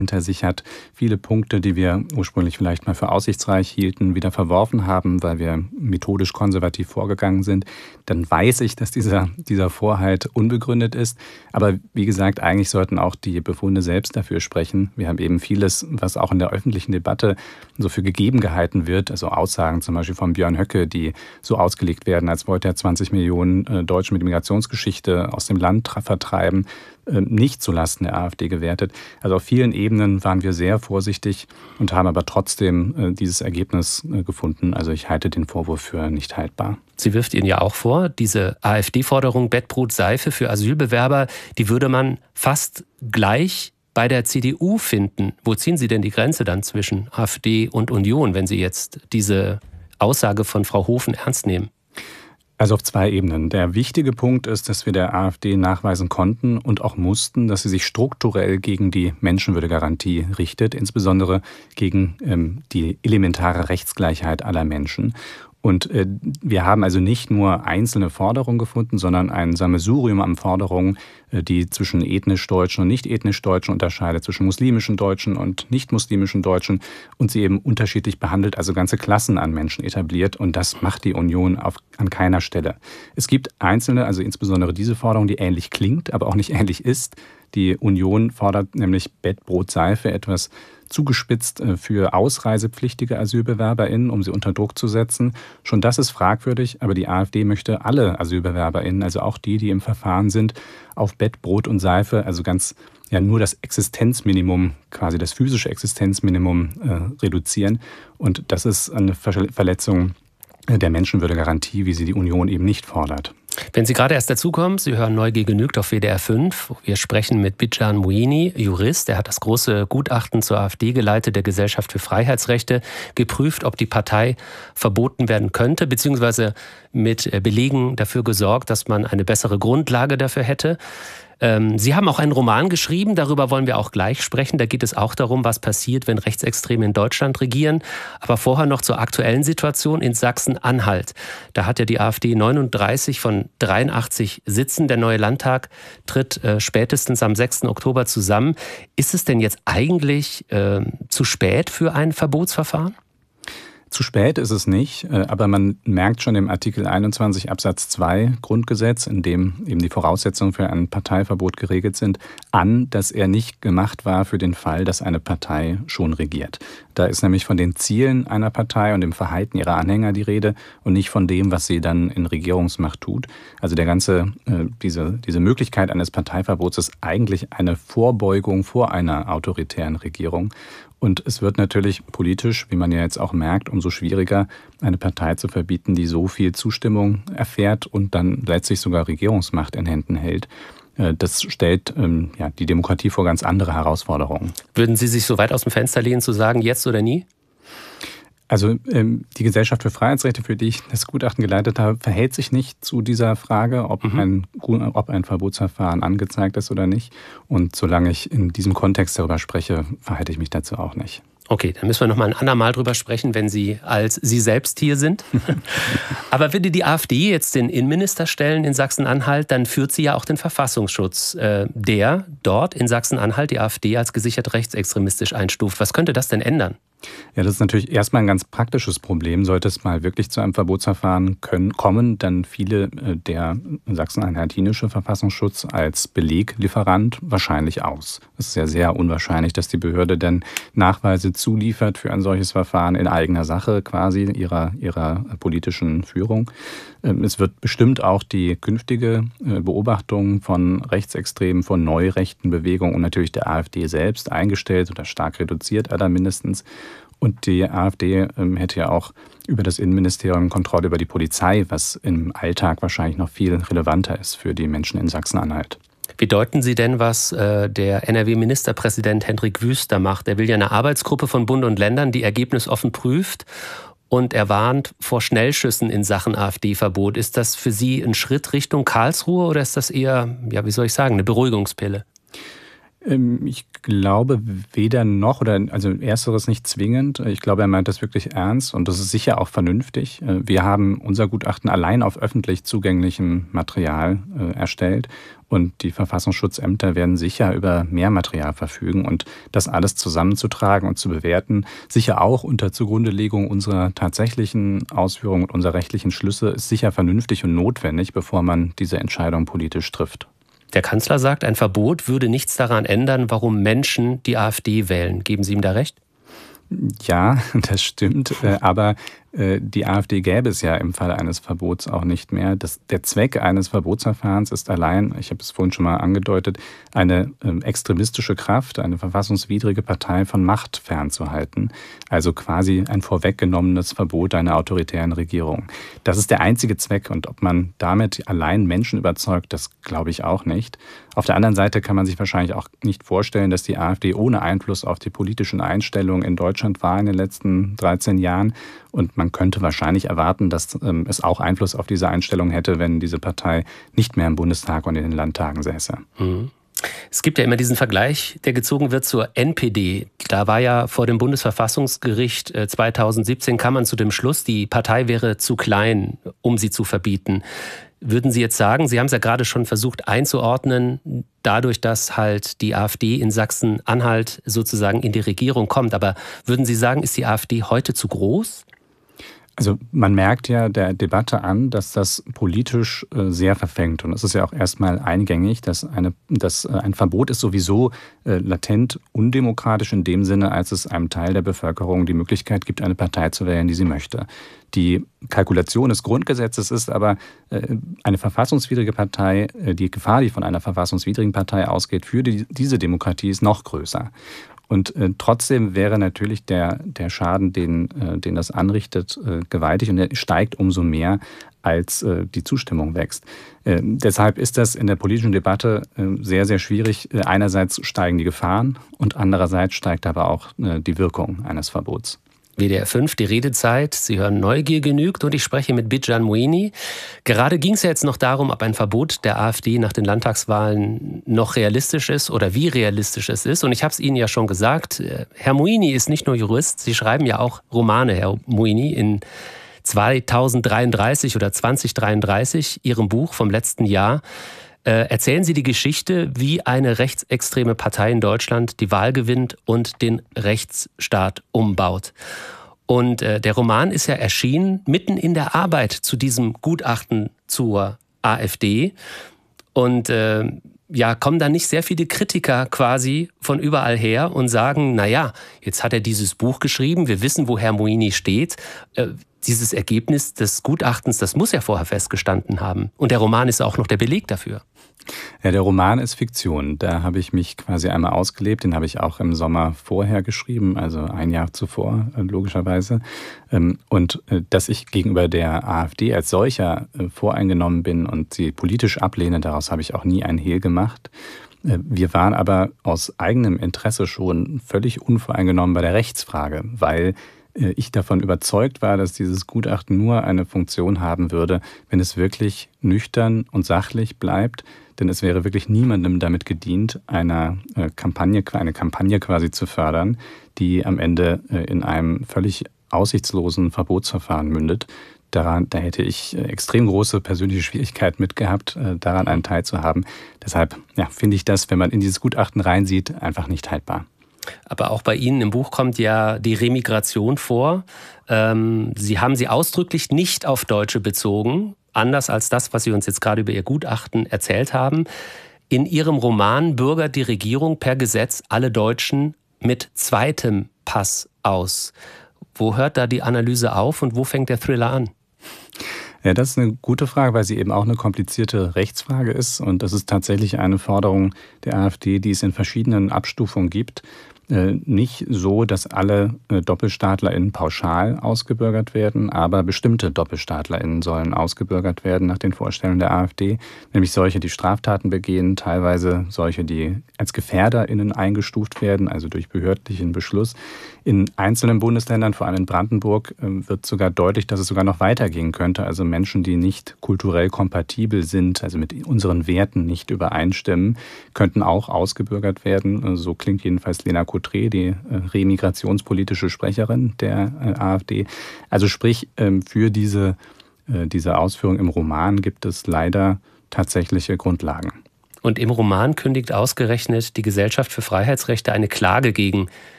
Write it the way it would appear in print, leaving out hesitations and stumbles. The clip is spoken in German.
hinter sich hat, viele Punkte, die wir ursprünglich vielleicht mal für aussichtsreich hielten, wieder verworfen haben, weil wir methodisch konservativ vorgegangen sind, dann weiß ich, dass dieser Vorhalt unbegründet ist. Aber wie gesagt, eigentlich sollten auch die Befunde selbst dafür sprechen. Wir haben eben vieles, was auch in der öffentlichen Debatte so für gegeben gehalten wird, also Aussagen zum Beispiel von Björn Höcke, die so ausgelegt werden, als wollte er 20 Millionen Deutsche mit Migrationsgeschichte aus dem Land vertreiben, nicht zulasten der AfD gewertet. Also auf vielen Ebenen waren wir sehr vorsichtig und haben aber trotzdem dieses Ergebnis gefunden. Also ich halte den Vorwurf für nicht haltbar. Sie wirft Ihnen ja auch vor, diese AfD-Forderung Bettbrot, Seife für Asylbewerber, die würde man fast gleich bei der CDU finden. Wo ziehen Sie denn die Grenze dann zwischen AfD und Union, wenn Sie jetzt diese Aussage von Frau Hofen ernst nehmen? Also auf zwei Ebenen. Der wichtige Punkt ist, dass wir der AfD nachweisen konnten und auch mussten, dass sie sich strukturell gegen die Menschenwürdegarantie richtet, insbesondere gegen die elementare Rechtsgleichheit aller Menschen. Und wir haben also nicht nur einzelne Forderungen gefunden, sondern ein Sammelsurium an Forderungen, die zwischen ethnisch Deutschen und nicht ethnisch Deutschen unterscheidet, zwischen muslimischen Deutschen und nicht muslimischen Deutschen und sie eben unterschiedlich behandelt, also ganze Klassen an Menschen etabliert. Und das macht die Union an keiner Stelle. Es gibt einzelne, also insbesondere diese Forderung, die ähnlich klingt, aber auch nicht ähnlich ist. Die Union fordert nämlich Bettbrot, Seife, etwas zugespitzt für ausreisepflichtige AsylbewerberInnen, um sie unter Druck zu setzen. Schon das ist fragwürdig, aber die AfD möchte alle AsylbewerberInnen, also auch die im Verfahren sind, auf Bett, Brot und Seife, also nur das Existenzminimum, quasi das physische Existenzminimum reduzieren. Und das ist eine Verletzung der Menschenwürdegarantie, wie sie die Union eben nicht fordert. Wenn Sie gerade erst dazukommen, Sie hören Neugier genügt auf WDR 5. Wir sprechen mit Bijan Mouini, Jurist. Er hat das große Gutachten zur AfD geleitet, der Gesellschaft für Freiheitsrechte, geprüft, ob die Partei verboten werden könnte, beziehungsweise mit Belegen dafür gesorgt, dass man eine bessere Grundlage dafür hätte. Sie haben auch einen Roman geschrieben, darüber wollen wir auch gleich sprechen. Da geht es auch darum, was passiert, wenn Rechtsextreme in Deutschland regieren. Aber vorher noch zur aktuellen Situation in Sachsen-Anhalt. Da hat ja die AfD 39 von 83 Sitzen. Der neue Landtag tritt spätestens am 6. Oktober zusammen. Ist es denn jetzt eigentlich zu spät für ein Verbotsverfahren? Zu spät ist es nicht, aber man merkt schon im Artikel 21 Absatz 2 Grundgesetz, in dem eben die Voraussetzungen für ein Parteiverbot geregelt sind, an, dass er nicht gemacht war für den Fall, dass eine Partei schon regiert. Da ist nämlich von den Zielen einer Partei und dem Verhalten ihrer Anhänger die Rede und nicht von dem, was sie dann in Regierungsmacht tut. Also diese Möglichkeit eines Parteiverbots ist eigentlich eine Vorbeugung vor einer autoritären Regierung. Und es wird natürlich politisch, wie man ja jetzt auch merkt, umso schwieriger, eine Partei zu verbieten, die so viel Zustimmung erfährt und dann letztlich sogar Regierungsmacht in Händen hält. Das stellt die Demokratie vor ganz andere Herausforderungen. Würden Sie sich so weit aus dem Fenster lehnen, zu sagen, jetzt oder nie? Also die Gesellschaft für Freiheitsrechte, für die ich das Gutachten geleitet habe, verhält sich nicht zu dieser Frage, ob ein Verbotsverfahren angezeigt ist oder nicht. Und solange ich in diesem Kontext darüber spreche, verhalte ich mich dazu auch nicht. Okay, dann müssen wir noch mal ein andermal drüber sprechen, wenn Sie als Sie selbst hier sind. Aber würde die AfD jetzt den Innenminister stellen in Sachsen-Anhalt, dann führt sie ja auch den Verfassungsschutz, der dort in Sachsen-Anhalt die AfD als gesichert rechtsextremistisch einstuft. Was könnte das denn ändern? Ja, das ist natürlich erstmal ein ganz praktisches Problem. Sollte es mal wirklich zu einem Verbotsverfahren kommen, dann fiele der sachsen-anhaltinische Verfassungsschutz als Beleglieferant wahrscheinlich aus. Es ist ja sehr unwahrscheinlich, dass die Behörde dann Nachweise zuliefert für ein solches Verfahren in eigener Sache quasi ihrer politischen Führung. Es wird bestimmt auch die künftige Beobachtung von Rechtsextremen, von neurechten Bewegungen und natürlich der AfD selbst eingestellt oder stark reduziert, mindestens. Und die AfD hätte ja auch über das Innenministerium Kontrolle über die Polizei, was im Alltag wahrscheinlich noch viel relevanter ist für die Menschen in Sachsen-Anhalt. Wie deuten Sie denn, was der NRW-Ministerpräsident Hendrik Wüst da macht? Er will ja eine Arbeitsgruppe von Bund und Ländern, die ergebnisoffen prüft. Und er warnt vor Schnellschüssen in Sachen AfD-Verbot. Ist das für Sie ein Schritt Richtung Karlsruhe oder ist das eher, eine Beruhigungspille? Ich glaube weder noch, also ersteres nicht zwingend. Ich glaube, er meint das wirklich ernst und das ist sicher auch vernünftig. Wir haben unser Gutachten allein auf öffentlich zugänglichem Material erstellt und die Verfassungsschutzämter werden sicher über mehr Material verfügen. Und das alles zusammenzutragen und zu bewerten, sicher auch unter Zugrundelegung unserer tatsächlichen Ausführungen und unserer rechtlichen Schlüsse, ist sicher vernünftig und notwendig, bevor man diese Entscheidung politisch trifft. Der Kanzler sagt, ein Verbot würde nichts daran ändern, warum Menschen die AfD wählen. Geben Sie ihm da recht? Ja, das stimmt, aber die AfD gäbe es ja im Fall eines Verbots auch nicht mehr. Der Zweck eines Verbotsverfahrens ist allein, ich habe es vorhin schon mal angedeutet, eine extremistische Kraft, eine verfassungswidrige Partei von Macht fernzuhalten. Also quasi ein vorweggenommenes Verbot einer autoritären Regierung. Das ist der einzige Zweck, und ob man damit allein Menschen überzeugt, das glaube ich auch nicht. Auf der anderen Seite kann man sich wahrscheinlich auch nicht vorstellen, dass die AfD ohne Einfluss auf die politischen Einstellungen in Deutschland war in den letzten 13 Jahren. Und man könnte wahrscheinlich erwarten, dass es auch Einfluss auf diese Einstellung hätte, wenn diese Partei nicht mehr im Bundestag und in den Landtagen säße. Mhm. Es gibt ja immer diesen Vergleich, der gezogen wird zur NPD. Da war ja vor dem Bundesverfassungsgericht 2017 kam man zu dem Schluss, die Partei wäre zu klein, um sie zu verbieten. Würden Sie jetzt sagen, Sie haben es ja gerade schon versucht einzuordnen, dadurch, dass halt die AfD in Sachsen-Anhalt sozusagen in die Regierung kommt. Aber würden Sie sagen, ist die AfD heute zu groß? Also man merkt ja der Debatte an, dass das politisch sehr verfängt. Und es ist ja auch erstmal eingängig, dass ein Verbot ist sowieso latent undemokratisch in dem Sinne, als es einem Teil der Bevölkerung die Möglichkeit gibt, eine Partei zu wählen, die sie möchte. Die Kalkulation des Grundgesetzes ist aber, eine verfassungswidrige Partei, die Gefahr, die von einer verfassungswidrigen Partei ausgeht, für diese Demokratie ist noch größer. Und trotzdem wäre natürlich der Schaden, den das anrichtet, gewaltig, und der steigt umso mehr, als die Zustimmung wächst. Deshalb ist das in der politischen Debatte sehr, sehr schwierig. Einerseits steigen die Gefahren und andererseits steigt aber auch die Wirkung eines Verbots. WDR 5, die Redezeit. Sie hören Neugier genügt und ich spreche mit Bijan Mouini. Gerade ging es ja jetzt noch darum, ob ein Verbot der AfD nach den Landtagswahlen noch realistisch ist oder wie realistisch es ist. Und ich habe es Ihnen ja schon gesagt, Herr Mouini ist nicht nur Jurist, Sie schreiben ja auch Romane, Herr Mouini, in 2033 oder 2033, Ihrem Buch vom letzten Jahr. Erzählen Sie die Geschichte, wie eine rechtsextreme Partei in Deutschland die Wahl gewinnt und den Rechtsstaat umbaut. Und der Roman ist ja erschienen mitten in der Arbeit zu diesem Gutachten zur AfD. Und kommen da nicht sehr viele Kritiker quasi von überall her und sagen, naja, jetzt hat er dieses Buch geschrieben, wir wissen, wo Herr Mouini steht. Dieses Ergebnis des Gutachtens, das muss ja vorher festgestanden haben. Und der Roman ist auch noch der Beleg dafür. Ja, der Roman ist Fiktion. Da habe ich mich quasi einmal ausgelebt. Den habe ich auch im Sommer vorher geschrieben, also ein Jahr zuvor, logischerweise. Und dass ich gegenüber der AfD als solcher voreingenommen bin und sie politisch ablehne, daraus habe ich auch nie ein Hehl gemacht. Wir waren aber aus eigenem Interesse schon völlig unvoreingenommen bei der Rechtsfrage, weil ich davon überzeugt war, dass dieses Gutachten nur eine Funktion haben würde, wenn es wirklich nüchtern und sachlich bleibt. Denn es wäre wirklich niemandem damit gedient, eine Kampagne quasi zu fördern, die am Ende in einem völlig aussichtslosen Verbotsverfahren mündet. Da hätte ich extrem große persönliche Schwierigkeiten mit gehabt, daran einen Teil zu haben. Deshalb finde ich das, wenn man in dieses Gutachten reinsieht, einfach nicht haltbar. Aber auch bei Ihnen im Buch kommt ja die Remigration vor. Sie haben sie ausdrücklich nicht auf Deutsche bezogen, anders als das, was Sie uns jetzt gerade über Ihr Gutachten erzählt haben. In Ihrem Roman bürgert die Regierung per Gesetz alle Deutschen mit zweitem Pass aus. Wo hört da die Analyse auf und wo fängt der Thriller an? Ja, das ist eine gute Frage, weil sie eben auch eine komplizierte Rechtsfrage ist. Und das ist tatsächlich eine Forderung der AfD, die es in verschiedenen Abstufungen gibt. Nicht so, dass alle DoppelstaatlerInnen pauschal ausgebürgert werden, aber bestimmte DoppelstaatlerInnen sollen ausgebürgert werden nach den Vorstellungen der AfD. Nämlich solche, die Straftaten begehen, teilweise solche, die als GefährderInnen eingestuft werden, also durch behördlichen Beschluss. In einzelnen Bundesländern, vor allem in Brandenburg, wird sogar deutlich, dass es sogar noch weitergehen könnte. Also Menschen, die nicht kulturell kompatibel sind, also mit unseren Werten nicht übereinstimmen, könnten auch ausgebürgert werden. So klingt jedenfalls Lena Coutré, die remigrationspolitische Sprecherin der AfD. Also sprich, für diese Ausführung im Roman gibt es leider tatsächliche Grundlagen. Und im Roman kündigt ausgerechnet die Gesellschaft für Freiheitsrechte eine Klage gegen